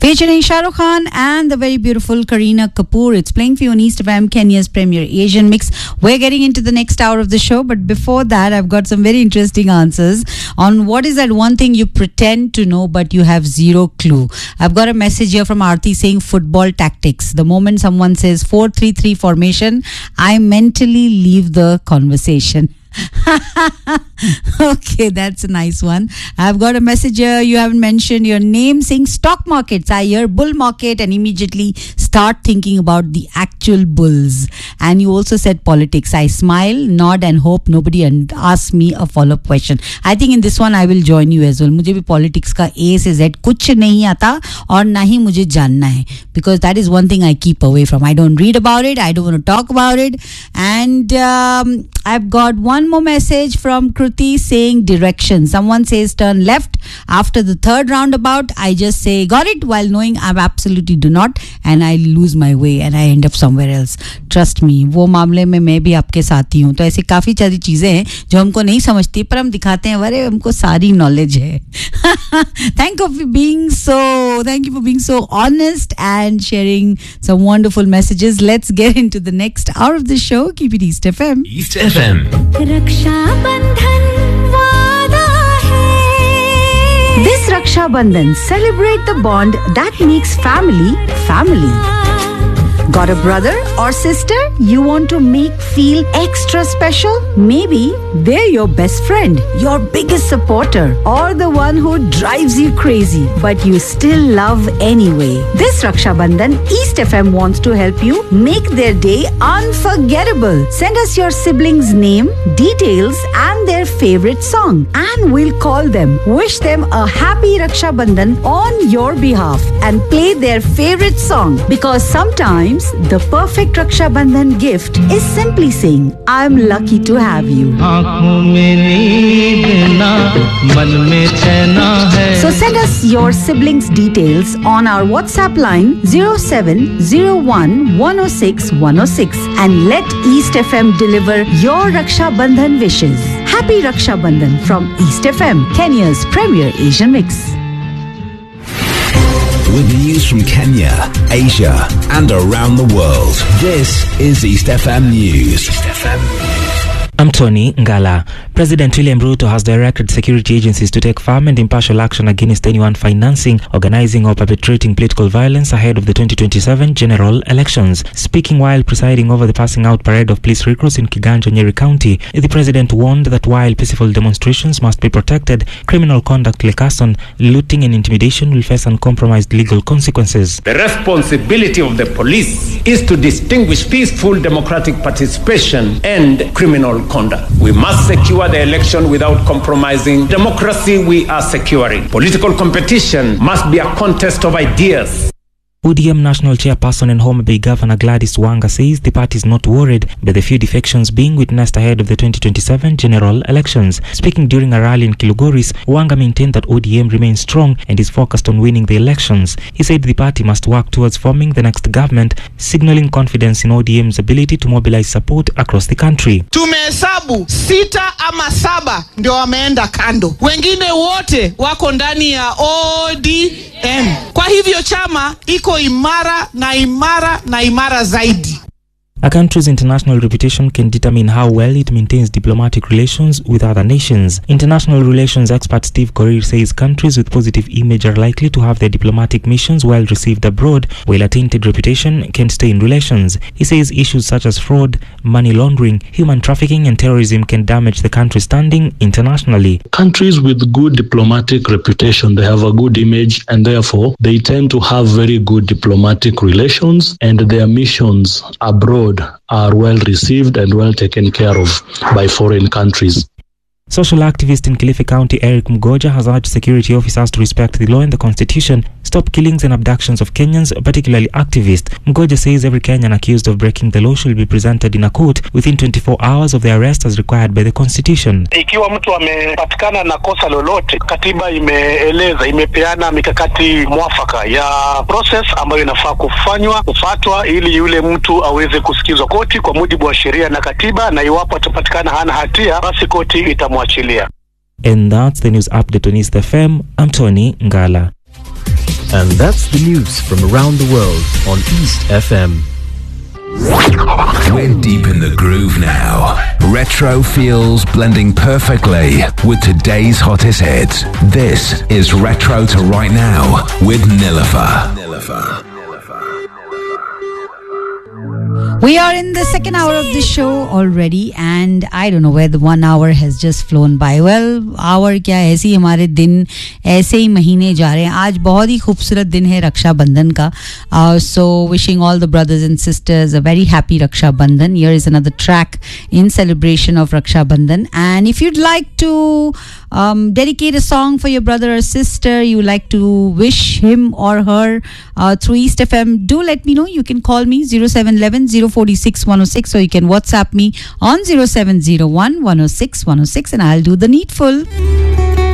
Featuring Shah Rukh Khan and the very beautiful Kareena Kapoor. It's playing for you on East FM, Kenya's premier Asian mix. We're getting into the next hour of the show, but before that, I've got some very interesting answers on what is that one thing you pretend to know but you have zero clue. I've got a message here from Aarti saying football tactics. The moment someone says 4-3-3 formation, I mentally leave the conversation. Okay, that's a nice one. I've got a message here. You haven't mentioned your name, saying stock markets. I hear bull market and immediately start thinking about the actual bulls. And you also said politics. I smile, nod and hope nobody asks me a follow-up question. I think in this one I will join you as well. मुझे भी politics का A से Z कुछ नहीं आता और ना ही मुझे जानना है, because that is one thing I keep away from. I don't read about it. I don't want to talk about it. And I've got one more message from Kruti saying direction. Someone says turn left after the third roundabout. I just say got it, while knowing I absolutely do not, and I lose my way and I end up somewhere else. Trust me, वो मामले में मैं भी आपके साथ ही हूँ. तो ऐसी काफ़ी सारी चीज़ें हैं जो हमको नहीं समझती, पर हम दिखाते हैं अरे हमको सारी नॉलेज है. Thank you for being so honest and sharing some wonderful messages. Let's get into the next hour of the show. Keep it East FM. East FM. This Raksha Bandhan, celebrate the bond that makes family, family. Got a brother or sister you want to make feel extra special? Maybe they're your best friend, your biggest supporter, or the one who drives you crazy, but you still love anyway. This Raksha Bandhan, East FM wants to help you make their day unforgettable. Send us your siblings' name, details, and their favorite song, and we'll call them, wish them a happy Raksha Bandhan on your behalf, and play their favorite song. Because sometimes the perfect Raksha Bandhan gift is simply saying, I'm lucky to have you. So send us your siblings' details on our WhatsApp line 0701 106 106 and let East FM deliver your Raksha Bandhan wishes. Happy Raksha Bandhan from East FM, Kenya's premier Asian mix. With news from Kenya, Asia, and around the world. This is East FM News. East FM News. I'm Tony Ngala. President William Ruto has directed security agencies to take firm and impartial action against anyone financing, organizing or perpetrating political violence ahead of the 2027 general elections. Speaking while presiding over the passing out parade of police recruits in Kiganjo, Nyeri County, the president warned that while peaceful demonstrations must be protected, criminal conduct like arson, looting and intimidation will face uncompromised legal consequences. The responsibility of the police is to distinguish peaceful democratic participation and criminal conduct. We must secure the election without compromising democracy we are securing. Political competition must be a contest of ideas. ODM National Chairperson and Homa Bay Governor Gladys Wanga says the party is not worried by the few defections being witnessed ahead of the 2027 general elections. Speaking during a rally in Kilgoris, Wanga maintained that ODM remains strong and is focused on winning the elections. He said the party must work towards forming the next government, signaling confidence in ODM's ability to mobilize support across the country. Tumehesabu 6 ama 7 ndio wameenda kando. Wengine wote wako ndani ya ODM. Kwa hivyo chama iko imara na imara na imara zaidi. A country's international reputation can determine how well it maintains diplomatic relations with other nations. International relations expert Steve Korir says countries with positive image are likely to have their diplomatic missions well received abroad, while a tainted reputation can stay in relations. He says issues such as fraud, money laundering, human trafficking and terrorism can damage the country's standing internationally. Countries with good diplomatic reputation, they have a good image, and therefore they tend to have very good diplomatic relations, and their missions abroad are well received and well taken care of by foreign countries. Social activist in Kilifi County Eric Mgoja has urged security officers to respect the law and the constitution, stop killings and abductions of Kenyans, particularly activists. Mgoja says every Kenyan accused of breaking the law should be presented in a court within 24 hours of their arrest as required by the constitution. Ikiwa mtu amepatikana na kosa lolote, katiba imepeana mikakati mwafaka ya process ambayo inafaa kufuatwa ili yule mtu aweze kusikizwa koti kwa mujibu wa sheria na katiba, na iwapo atapatikana hana hatia basi koti itamwachilia. And that's the news update on East FM. I'm Tony Ngala. And that's the news from around the world on East FM. We're deep in the groove now. Retro feels blending perfectly with today's hottest hits. This is Retro to Right Now with Nilofer. We are in the second hour of the show already, and I don't know where the 1 hour has just flown by. Well, hour क्या, ऐसे ही हमारे दिन, ऐसे ही महीने जा रहे हैं. आज बहुत ही खूबसूरत दिन है रक्षा बंधन का. So wishing all the brothers and sisters a very happy Raksha Bandhan. Here is another track in celebration of Raksha Bandhan. And if you'd like to dedicate a song for your brother or sister, you like to wish him or her through East FM, do let me know. You can call me 0711 046 106, or you can WhatsApp me on 0701 106 106, and I'll do the needful.